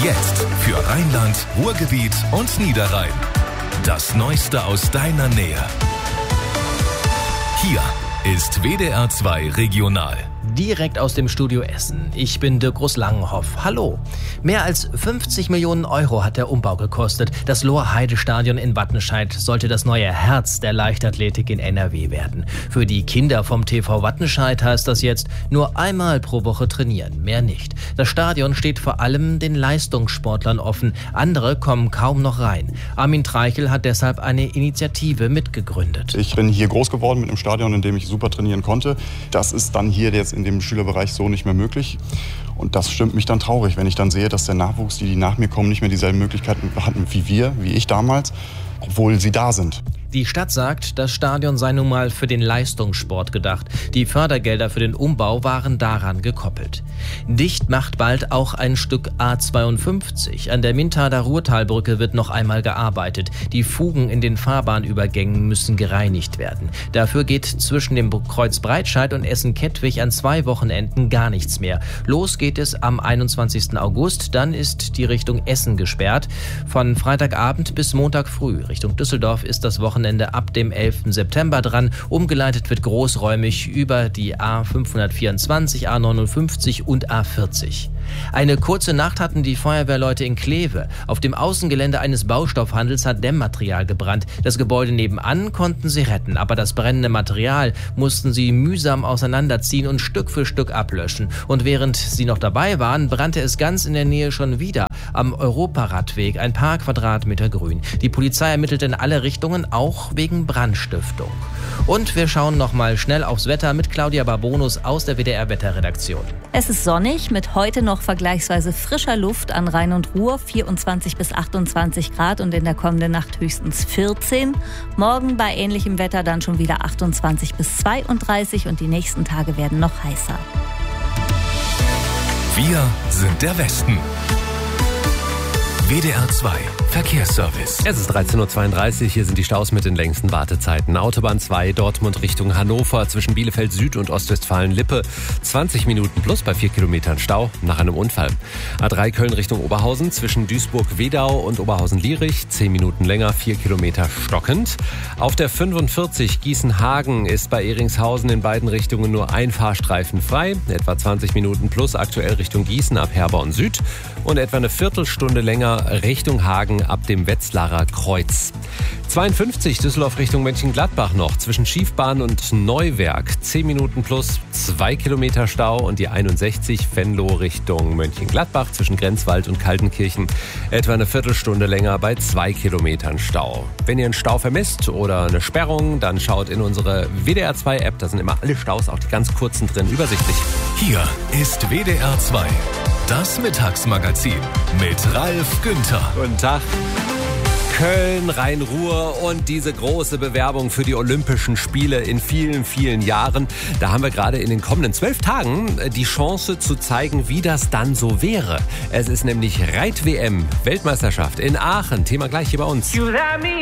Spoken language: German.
Jetzt für Rheinland, Ruhrgebiet und Niederrhein. Das Neueste aus deiner Nähe. Hier ist WDR 2 Regional. Direkt aus dem Studio Essen. Ich bin Dirk Groß-Langenhoff. Hallo. Mehr als 50 Millionen Euro hat der Umbau gekostet. Das Lohr-Heide-Stadion in Wattenscheid sollte das neue Herz der Leichtathletik in NRW werden. Für die Kinder vom TV Wattenscheid heißt das jetzt nur einmal pro Woche trainieren, mehr nicht. Das Stadion steht vor allem den Leistungssportlern offen. Andere kommen kaum noch rein. Armin Treichel hat deshalb eine Initiative mitgegründet. Ich bin hier groß geworden mit einem Stadion, in dem ich super trainieren konnte. Das ist dann hier jetzt in dem Schülerbereich so nicht mehr möglich. Und das stimmt mich dann traurig, wenn ich dann sehe, dass der Nachwuchs, die nach mir kommen, nicht mehr dieselben Möglichkeiten hatten wie ich damals, obwohl sie da sind. Die Stadt sagt, das Stadion sei nun mal für den Leistungssport gedacht. Die Fördergelder für den Umbau waren daran gekoppelt. Dicht macht bald auch ein Stück A52. An der Mintader Ruhrtalbrücke wird noch einmal gearbeitet. Die Fugen in den Fahrbahnübergängen müssen gereinigt werden. Dafür geht zwischen dem Kreuz Breitscheid und Essen-Kettwig an 2 Wochenenden gar nichts mehr. Los geht es am 21. August, dann ist die Richtung Essen gesperrt. Von Freitagabend bis Montag früh. Richtung Düsseldorf ist das Wochenende ab dem 11. September dran. Umgeleitet wird großräumig über die A524, A59 und A40. Eine kurze Nacht hatten die Feuerwehrleute in Kleve. Auf dem Außengelände eines Baustoffhandels hat Dämmmaterial gebrannt. Das Gebäude nebenan konnten sie retten, aber das brennende Material mussten sie mühsam auseinanderziehen und Stück für Stück ablöschen. Und während sie noch dabei waren, brannte es ganz in der Nähe schon wieder. Am Europaradweg, ein paar Quadratmeter grün. Die Polizei ermittelt in alle Richtungen, auch wegen Brandstiftung. Und wir schauen noch mal schnell aufs Wetter mit Claudia Barbonus aus der WDR-Wetterredaktion. Es ist sonnig, mit heute noch vergleichsweise frischer Luft an Rhein und Ruhr, 24 bis 28 Grad und in der kommenden Nacht höchstens 14. Morgen bei ähnlichem Wetter dann schon wieder 28 bis 32 und die nächsten Tage werden noch heißer. Wir sind der Westen. WDR 2 Verkehrsservice. Es ist 13.32 Uhr, hier sind die Staus mit den längsten Wartezeiten. Autobahn 2 Dortmund Richtung Hannover zwischen Bielefeld Süd und Ostwestfalen-Lippe. 20 Minuten plus bei 4 Kilometern Stau nach einem Unfall. A3 Köln Richtung Oberhausen zwischen Duisburg-Wedau und Oberhausen-Lierich. 10 Minuten länger, 4 Kilometer stockend. Auf der 45 Gießen-Hagen ist bei Ehringshausen in beiden Richtungen nur ein Fahrstreifen frei. Etwa 20 Minuten plus aktuell Richtung Gießen ab Herborn Süd. Und etwa eine Viertelstunde länger Richtung Hagen ab dem Wetzlarer Kreuz. 52 Düsseldorf Richtung Mönchengladbach noch zwischen Schiefbahn und Neuwerk. 10 Minuten plus 2 Kilometer Stau und die 61 Venlo Richtung Mönchengladbach zwischen Grenzwald und Kaltenkirchen. Etwa eine Viertelstunde länger bei 2 Kilometern Stau. Wenn ihr einen Stau vermisst oder eine Sperrung, dann schaut in unsere WDR 2 App. Da sind immer alle Staus, auch die ganz kurzen drin, übersichtlich. Hier ist WDR 2. Das Mittagsmagazin mit Ralf Günther. Guten Tag. Köln, Rhein-Ruhr und diese große Bewerbung für die Olympischen Spiele in vielen, vielen Jahren. Da haben wir gerade in den kommenden 12 Tagen die Chance zu zeigen, wie das dann so wäre. Es ist nämlich Reit-WM, Weltmeisterschaft in Aachen. Thema gleich hier bei uns.